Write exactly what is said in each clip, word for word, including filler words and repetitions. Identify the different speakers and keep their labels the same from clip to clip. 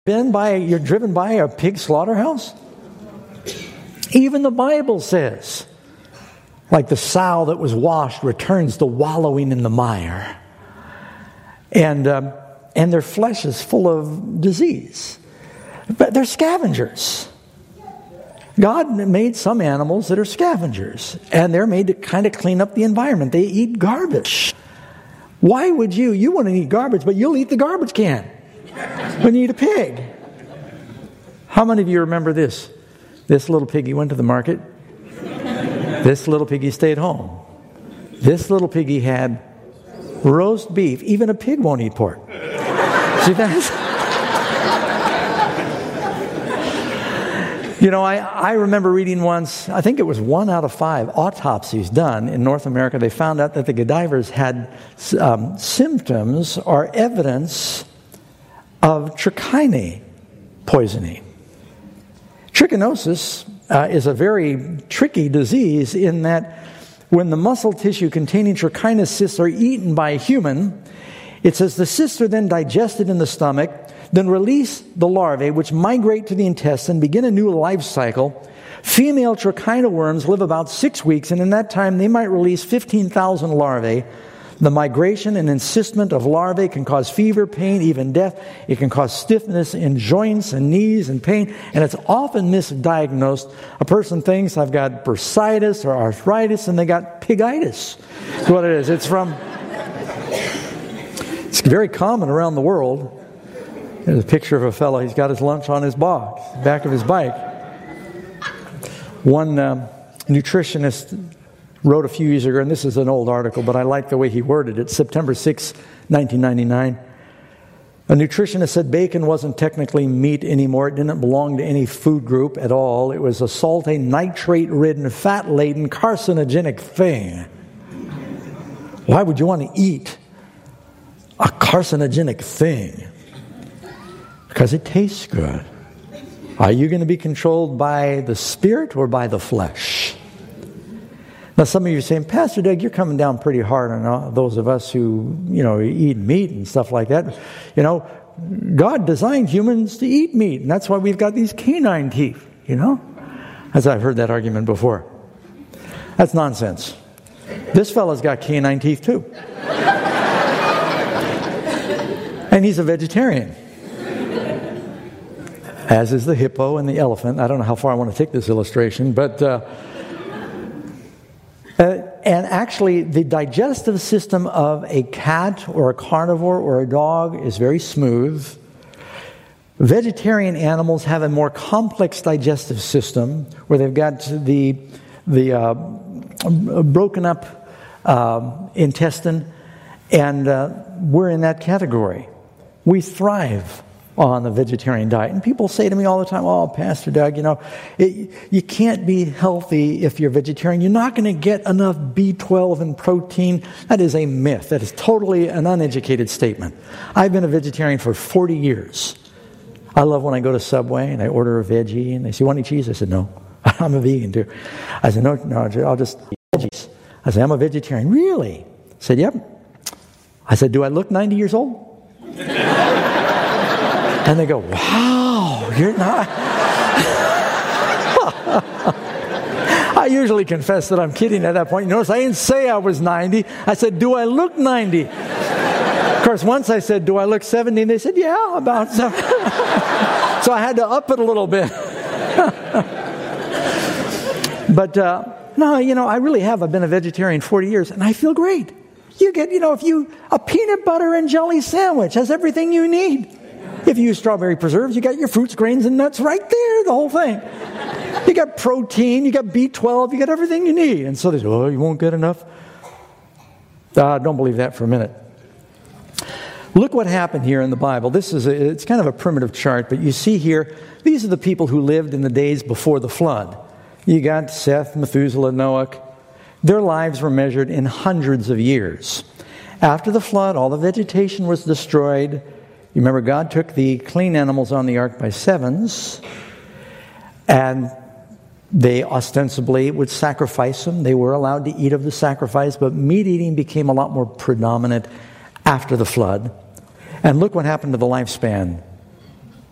Speaker 1: Been by, you're driven by a pig slaughterhouse? Even the Bible says, like the sow that was washed returns to wallowing in the mire. And, um, and their flesh is full of disease. But they're scavengers. God made some animals that are scavengers. And they're made to kind of clean up the environment. They eat garbage. Why would you? You want to eat garbage, but you'll eat the garbage can when you eat a pig. How many of you remember this? This little piggy went to the market. This little piggy stayed home. This little piggy had roast beef. Even a pig won't eat pork. See that? You know, I, I remember reading once, I think it was one out of five autopsies done in North America. They found out that the Gadivers had um, symptoms or evidence of trichina poisoning. Trichinosis uh, is a very tricky disease in that when the muscle tissue containing trichina cysts are eaten by a human, it says the cysts are then digested in the stomach, then release the larvae, which migrate to the intestine, begin a new life cycle. Female trichina worms live about six weeks, and in that time they might release fifteen thousand larvae. The migration and encystment of larvae can cause fever, pain, even death. It can cause stiffness in joints and knees and pain, and it's often misdiagnosed. A person thinks, I've got bursitis or arthritis, and they got pigitis. That's what it is. It's from... It's very common around the world. There's a picture of a fellow. He's got his lunch on his box, back of his bike. One um, nutritionist wrote a few years ago, and this is an old article, but I like the way he worded it. September sixth, nineteen ninety-nine. A nutritionist said bacon wasn't technically meat anymore. It didn't belong to any food group at all. It was a salty, nitrate-ridden, fat-laden, carcinogenic thing. Why would you want to eat a carcinogenic thing? Because it tastes good. Are you going to be controlled by the spirit or by the flesh? Now, some of you are saying, Pastor Doug, you're coming down pretty hard on all those of us who, you know, eat meat and stuff like that. You know, God designed humans to eat meat, and that's why we've got these canine teeth, you know? As I've heard that argument before. That's nonsense. This fellow's got canine teeth too. And he's a vegetarian. As is the hippo and the elephant. I don't know how far I want to take this illustration, but... Uh, Uh, and actually, the digestive system of a cat or a carnivore or a dog is very smooth. Vegetarian animals have a more complex digestive system where they've got the the uh, broken up uh, intestine, and uh, we're in that category. We thrive on the vegetarian diet. And people say to me all the time, oh, Pastor Doug, you know, it, you can't be healthy if you're vegetarian. You're not going to get enough B twelve and protein. That is a myth. That is totally an uneducated statement. I've been a vegetarian for forty years. I love when I go to Subway and I order a veggie and they say, want any cheese? I said, no. I'm a vegan too. I said, no, no, I'll just eat veggies. I said, I'm a vegetarian. Really? I said, yep. I said, do I look ninety years old? And they go, wow, you're not. I usually confess that I'm kidding at that point. You notice I didn't say I was ninety. I said, do I look ninety? Of course, once I said, do I look seventy? And they said, yeah, about so. So I had to up it a little bit. But, uh, no, you know, I really have. I've been a vegetarian forty years, and I feel great. You get, you know, if you, a peanut butter and jelly sandwich has everything you need. If you use strawberry preserves, you got your fruits, grains, and nuts right there, the whole thing. You got protein, you got B twelve, you got everything you need. And so they say, oh, you won't get enough? Uh, don't believe that for a minute. Look what happened here in the Bible. This is a, it's kind of a primitive chart, but you see here, these are the people who lived in the days before the flood. You got Seth, Methuselah, Noah. Their lives were measured in hundreds of years. After the flood, all the vegetation was destroyed. You remember God took the clean animals on the ark by sevens, and they ostensibly would sacrifice them. They were allowed to eat of the sacrifice, but meat eating became a lot more predominant after the flood. And look what happened to the lifespan.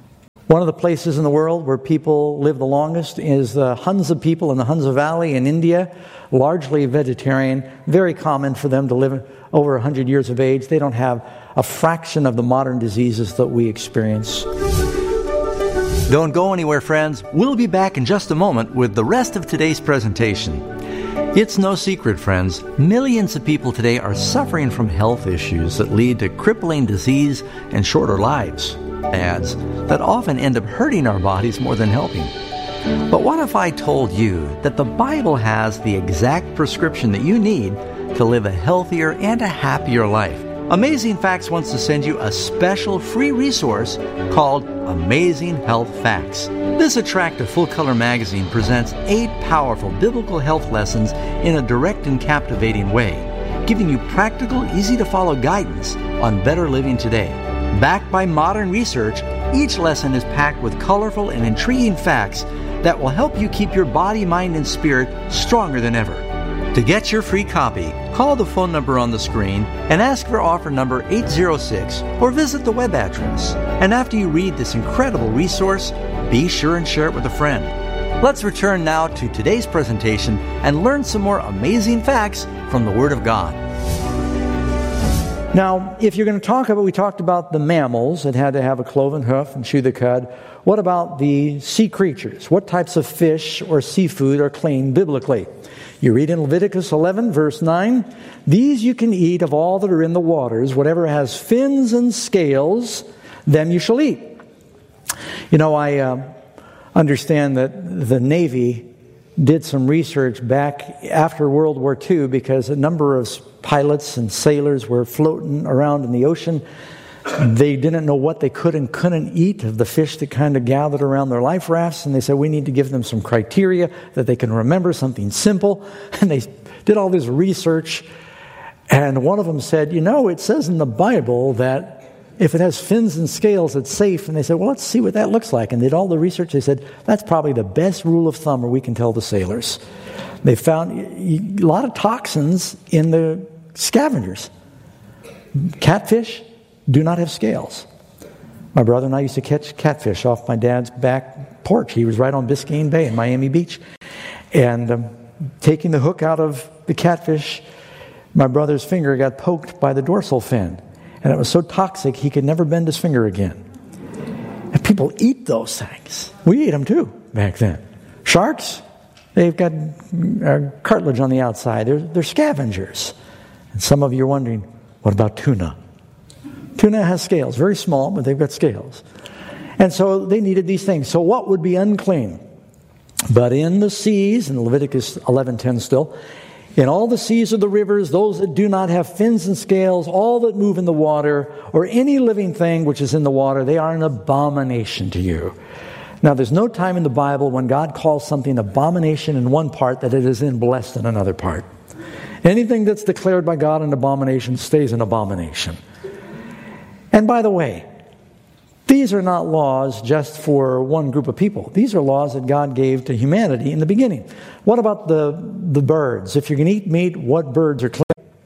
Speaker 1: One of the places in the world where people live the longest is the Hunza people in the Hunza Valley in India, largely vegetarian, very common for them to live over one hundred years of age. They don't have a fraction of the modern diseases that we experience.
Speaker 2: Don't go anywhere, friends. We'll be back in just a moment with the rest of today's presentation. It's no secret, friends, millions of people today are suffering from health issues that lead to crippling disease and shorter lives. Ads that often end up hurting our bodies more than helping. But what if I told you that the Bible has the exact prescription that you need to live a healthier and a happier life? Amazing Facts wants to send you a special free resource called Amazing Health Facts. This attractive full-color magazine presents eight powerful biblical health lessons in a direct and captivating way, giving you practical, easy-to-follow guidance on better living today. Backed by modern research, each lesson is packed with colorful and intriguing facts that will help you keep your body, mind, and spirit stronger than ever. To get your free copy, call the phone number on the screen and ask for offer number eight zero six or visit the web address. And after you read this incredible resource, be sure and share it with a friend. Let's return now to today's presentation and learn some more amazing facts from the Word of God.
Speaker 1: Now, if you're going to talk about, we talked about the mammals that had to have a cloven hoof and chew the cud. What about the sea creatures? What types of fish or seafood are clean biblically? You read in Leviticus eleven, verse nine, "These you can eat of all that are in the waters, whatever has fins and scales, them you shall eat." You know, I uh, understand that the Navy did some research back after World War Two because a number of pilots and sailors were floating around in the ocean. They didn't know what they could and couldn't eat of the fish that kind of gathered around their life rafts, and they said, we need to give them some criteria that they can remember, something simple. And they did all this research, and one of them said, you know, it says in the Bible that if it has fins and scales, it's safe. And they said, well, let's see what that looks like. And did all the research. They said, that's probably the best rule of thumb, or we can tell the sailors. They found a lot of toxins in the scavengers. Catfish do not have scales. My brother and I used to catch catfish off my dad's back porch. He was right on Biscayne Bay in Miami Beach. And um, taking the hook out of the catfish, my brother's finger got poked by the dorsal fin. And it was so toxic, he could never bend his finger again. And people eat those things. We ate them too back then. Sharks, they've got uh, cartilage on the outside. They're, they're scavengers. And some of you are wondering, what about tuna? Tuna has scales, very small, but they've got scales. And so they needed these things. So what would be unclean? But in the seas, in Leviticus eleven ten still, in all the seas of the rivers, those that do not have fins and scales, all that move in the water, or any living thing which is in the water, they are an abomination to you. Now, there's no time in the Bible when God calls something abomination in one part that it is in blessed in another part. Anything that's declared by God an abomination stays an abomination. And by the way, these are not laws just for one group of people. These are laws that God gave to humanity in the beginning. What about the, the birds? If you can eat meat, what birds are clean?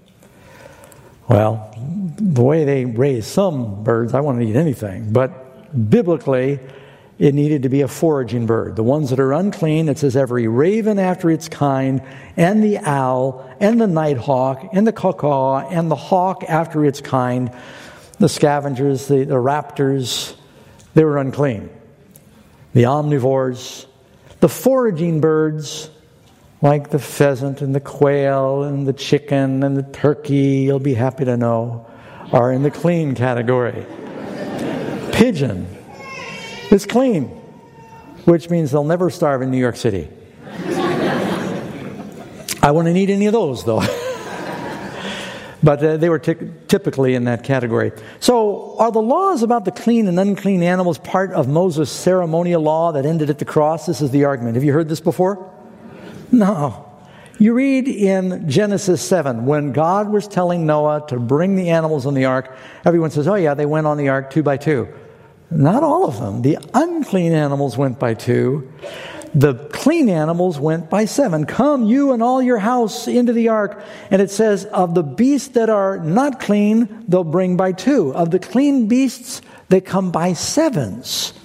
Speaker 1: Well, the way they raise some birds, I wouldn't eat anything. But biblically, it needed to be a foraging bird. The ones that are unclean, it says every raven after its kind, and the owl, and the nighthawk, and the cuckoo, and the hawk after its kind. The scavengers, the, the raptors, they were unclean. The omnivores, the foraging birds, like the pheasant and the quail and the chicken and the turkey, you'll be happy to know, are in the clean category. Pigeon is clean, which means they'll never starve in New York City. I wouldn't eat any of those, though. But uh, they were t- typically in that category. So are the laws about the clean and unclean animals part of Moses' ceremonial law that ended at the cross? This is the argument. Have you heard this before? No. You read in Genesis seven, when God was telling Noah to bring the animals on the ark, everyone says, oh yeah, they went on the ark two by two. Not all of them. The unclean animals went by two. The clean animals went by seven. Come, you and all your house into the ark. And it says, of the beasts that are not clean, they'll bring by two. Of the clean beasts, they come by sevens.